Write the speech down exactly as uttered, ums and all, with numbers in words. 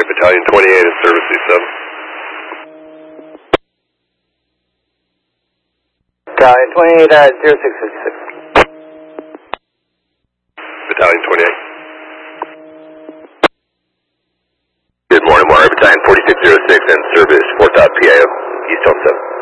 Battalion twenty-eight is service C seven. Battalion twenty-eight at zero six six six. Battalion twenty-eight. Good morning, Monterey Battalion forty-six oh six and service four P I O, East on seven.